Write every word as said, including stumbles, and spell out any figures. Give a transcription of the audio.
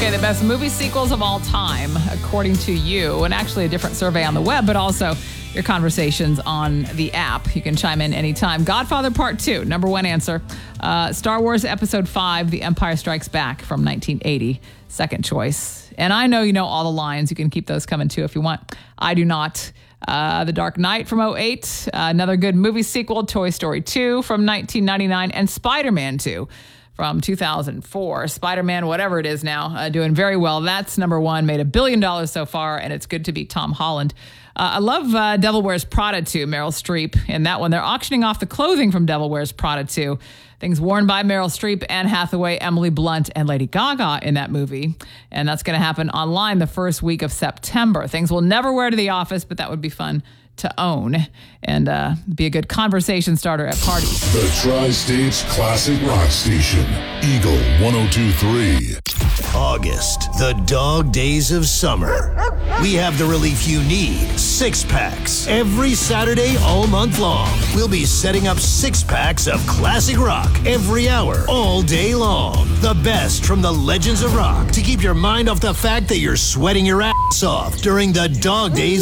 Okay, the best movie sequels of all time, according to you, and actually a different survey on the web, but also your conversations on the app. You can chime in anytime. Godfather Part two, number one answer. Uh, Star Wars Episode five, The Empire Strikes Back from nineteen eighty, second choice. And I know you know all the lines. You can keep those coming too if you want. I do not. Uh, The Dark Knight from oh eight, uh, another good movie sequel, Toy Story two from nineteen ninety-nine, and Spider-Man two from two thousand four. Spider-Man, whatever it is now, uh, doing very well. That's number one, made a billion dollars so far, and it's good to beat Tom Holland. Uh, I love uh, Devil Wears Prada two, Meryl Streep. In that one, they're auctioning off the clothing from Devil Wears Prada two. Things worn by Meryl Streep, Anne Hathaway, Emily Blunt, and Lady Gaga in that movie. And that's going to happen online the first week of September. Things we'll never wear to the office, but that would be fun to own and uh, be a good conversation starter at parties. The Tri-States Classic Rock Station, Eagle one oh two point three. August, the dog days of summer. We have the relief you need, six packs. Every Saturday all month long. We'll be setting up six packs of classic rock every hour, all day long. The best from the legends of rock to keep your mind off the fact that you're sweating your ass off during the dog days